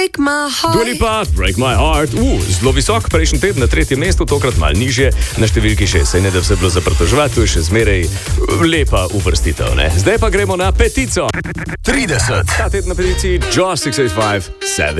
Dua Lipa, Break My Heart. Zelo visok, prejšnji teden na 3. mestu, tokrat malo nižje, na številki 6. Saj ne da vse bilo za pritoževati, to je še zmeraj lepa uvrstitev, ne? Zdaj pa gremo na petico. 30. Ta teden na peticiji Josh 685 7.